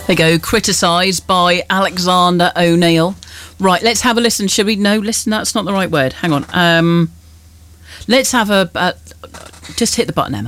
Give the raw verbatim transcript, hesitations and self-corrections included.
There you go, Criticised by Alexander O'Neill. Right, let's have a listen, shall we? No, listen, that's not the right word. Hang on. Um, let's have a... Uh, just hit the button, Emma.